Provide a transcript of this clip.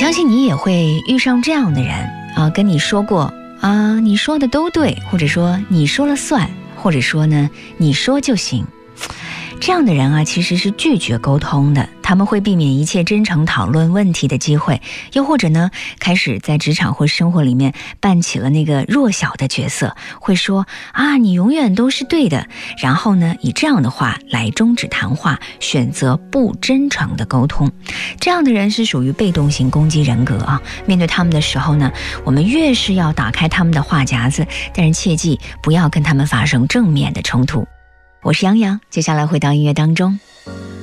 相信你也会遇上这样的人啊，跟你说过啊，你说的都对，或者说你说了算，或者说呢，你说就行。这样的人啊，其实是拒绝沟通的，他们会避免一切真诚讨论问题的机会，又或者呢，开始在职场或生活里面扮起了那个弱小的角色，会说啊，你永远都是对的，然后呢，以这样的话来终止谈话，选择不真诚的沟通。这样的人是属于被动型攻击人格啊，面对他们的时候呢，我们越是要打开他们的话匣子，但是切记不要跟他们发生正面的冲突。我是杨洋，接下来回到音乐当中。